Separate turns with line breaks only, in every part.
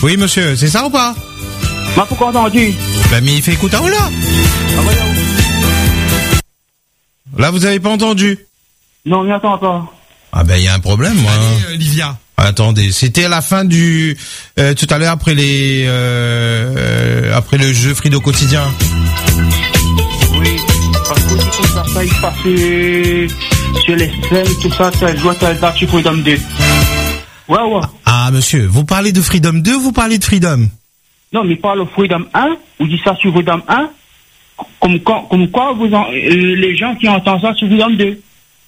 Oui, monsieur, c'est ça ou pas?
M'a pas entendu.
Ben, mais il fait écouter là.
Ah, voilà.
Là, vous avez pas entendu?
Non, on n'entend pas.
Ah ben, il y a un problème, moi.
Allez, Olivia.
Attendez, c'était à la fin du tout à l'heure après après le jeu Frido quotidien.
Oui, parce que du coup, ça y passer sur les scènes, tout ça, ça doit être sur Freedom 2. Ouais.
Ah, monsieur, vous parlez de Freedom 2 ou vous parlez de Freedom?
Non, mais parle de Freedom 1, vous dites ça sur Freedom 1, comme quoi les gens qui entendent ça sur Freedom 2.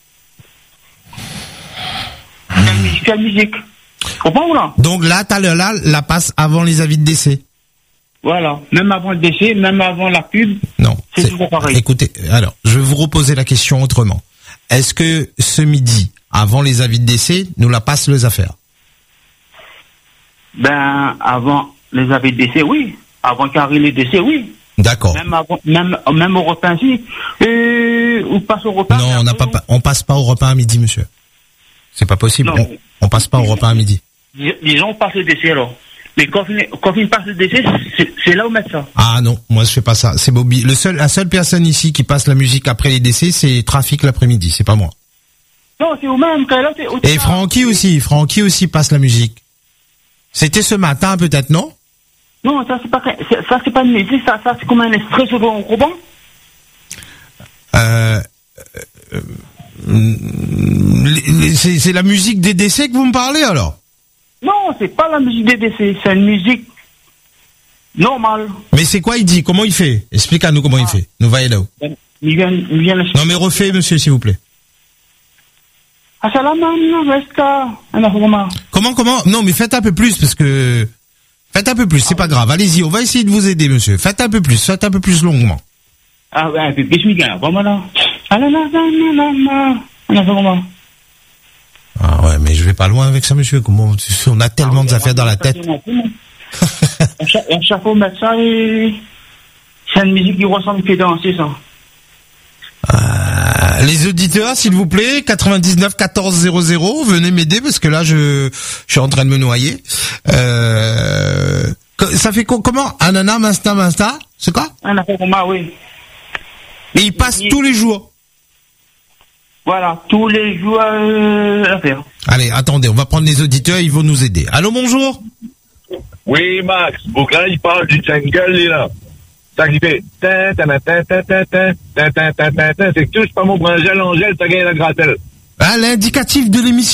Quelle musique. Comprends ou là?
Donc là, tout à l'heure, là, la passe avant les avis de décès.
Voilà. Même avant le décès, même avant la pub.
Non.
C'est toujours pareil.
Écoutez, alors, je vais vous reposer la question autrement. Est-ce que ce midi, avant les avis de décès, nous la passe les affaires?
Ben, avant les avis de décès, oui. Avant qu'arrive les décès, oui.
D'accord.
Même au repas ici. On passe au repas.
Non, on passe pas au repas à midi, monsieur. C'est pas possible. On passe pas au repas à midi.
Disons, on passe le décès alors. Mais quand il passe le décès, c'est là où mettre ça.
Ah non, moi je fais pas ça. C'est Bobby. La seule personne ici qui passe la musique après les décès, c'est Trafic l'après-midi. C'est pas moi.
Non, c'est vous-même.
Et Francky aussi passe la musique. C'était ce matin peut-être, non?
Non, ça c'est pas une musique, ça c'est comme un extrait sur un robot.
C'est la musique des décès que vous me parlez alors?
Non, c'est pas la musique des décès, c'est une musique normale.
Mais c'est quoi il dit? Comment il fait? Explique à nous comment il fait. Nous va là-haut.
Il vient
non mais refais monsieur s'il vous plaît. Comment? Non mais faites un peu plus parce que... Faites un peu plus, c'est pas grave. Allez-y, on va essayer de vous aider monsieur. Faites un peu plus longuement.
Ah ouais, un peu plus, vraiment là.
Ah ouais, mais je vais pas loin avec ça, monsieur. Comment on a tellement d'affaires dans la tête.
À chaque fois, mettre ça, c'est une musique qui ressemble que danser, ça.
Les auditeurs, s'il vous plaît, 99 14 00, venez m'aider parce que là, je suis en train de me noyer. Ça fait comment? Anana, Masta, c'est quoi?
Anana, oui.
Et il passe tous les jours.
Voilà, tous les jours à faire.
Allez, attendez, on va prendre les auditeurs, ils vont nous aider. Allô, bonjour.
Oui, Max. Quand il parle du jungle, là, ça qui fait c'est que touche pas mon bringel, Angèle, ça gagne la gratelle.
Ah, l'indicatif de l'émission.